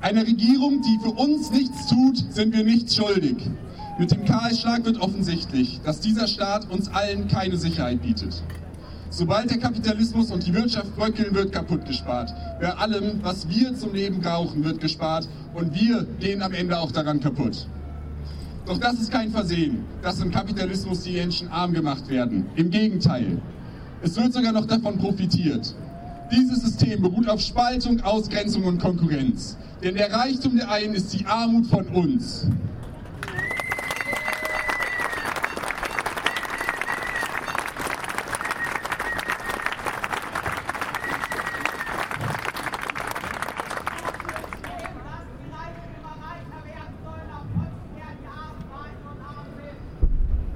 Einer Regierung, die für uns nichts tut, sind wir nichts schuldig. Mit dem Kahlschlag wird offensichtlich, dass dieser Staat uns allen keine Sicherheit bietet. Sobald der Kapitalismus und die Wirtschaft bröckeln, wird kaputt gespart. Bei allem, was wir zum Leben brauchen, wird gespart und wir gehen am Ende auch daran kaputt. Doch das ist kein Versehen, dass im Kapitalismus die Menschen arm gemacht werden. Im Gegenteil, es wird sogar noch davon profitiert. Dieses System beruht auf Spaltung, Ausgrenzung und Konkurrenz. Denn der Reichtum der einen ist die Armut von uns.